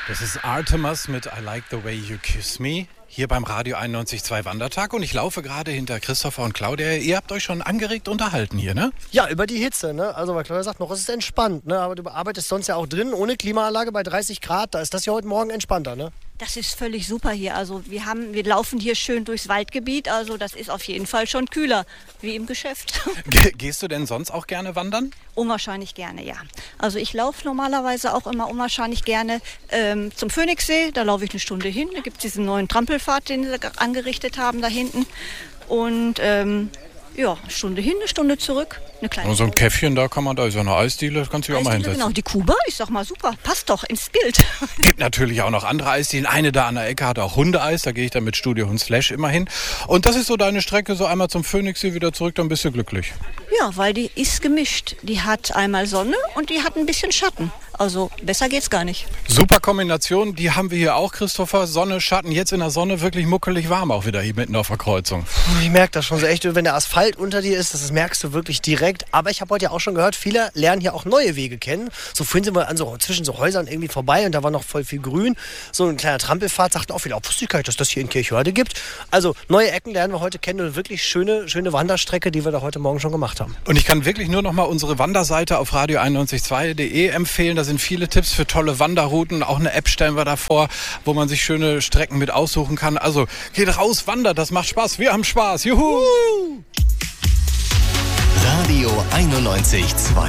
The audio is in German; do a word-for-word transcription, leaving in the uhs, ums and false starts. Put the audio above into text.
Das ist Artemis mit I Like the Way You Kiss Me. Hier beim Radio einundneunzig Komma zwei Wandertag und ich laufe gerade hinter Christopher und Claudia. Ihr habt euch schon angeregt unterhalten hier, ne? Ja, über die Hitze, ne? Also, weil Claudia sagt noch, es ist entspannt, ne? Aber du arbeitest sonst ja auch drin, ohne Klimaanlage bei dreißig Grad. Da ist das ja heute Morgen entspannter, ne? Das ist völlig super hier. Also wir haben, wir laufen hier schön durchs Waldgebiet. Also das ist auf jeden Fall schon kühler, wie im Geschäft. Ge- Gehst du denn sonst auch gerne wandern? Unwahrscheinlich gerne, ja. Also ich laufe normalerweise auch immer unwahrscheinlich gerne ähm, zum Phoenixsee. Da laufe ich eine Stunde hin. Da gibt es diesen neuen Trampelpfad, den sie angerichtet haben da hinten. Und ähm, ja, eine Stunde hin, eine Stunde zurück. Eine kleine Und so ein Käffchen, da kann man, da ist ja eine Eisdiele, das kannst du dich auch mal hinsetzen. Genau, die Kuba, ich sag mal super, passt doch ins Bild. Gibt natürlich auch noch andere Eisdielen. Eine da an der Ecke hat auch Hundeeis, da gehe ich dann mit Studio Hund Slash immer hin. Und das ist so deine Strecke, so einmal zum Phoenixsee, wieder zurück, dann bist du glücklich. Ja, weil die ist gemischt. Die hat einmal Sonne und die hat ein bisschen Schatten. Also besser geht's gar nicht. Super Kombination, die haben wir hier auch, Christopher. Sonne, Schatten, jetzt in der Sonne wirklich muckelig warm auch wieder hier mitten auf der Kreuzung. Ich merke das schon so echt, wenn der Asphalt unter dir ist, das merkst du wirklich direkt. Aber ich habe heute ja auch schon gehört, viele lernen hier auch neue Wege kennen. So vorhin sind wir an so, zwischen so Häusern irgendwie vorbei und da war noch voll viel Grün. So ein kleiner Trampelpfad, sagten auch viele, auch wusste ich gar nicht, dass das hier in Kirchhörde gibt. Also neue Ecken lernen wir heute kennen und eine wirklich schöne, schöne Wanderstrecke, die wir da heute Morgen schon gemacht haben. Und ich kann wirklich nur noch mal unsere Wanderseite auf radio einundneunzig Komma zwei punkt de empfehlen. Da sind viele Tipps für tolle Wanderrouten. Auch eine App stellen wir davor, wo man sich schöne Strecken mit aussuchen kann. Also geht raus, wandert, das macht Spaß. Wir haben Spaß. Juhu! Radio einundneunzig Komma zwei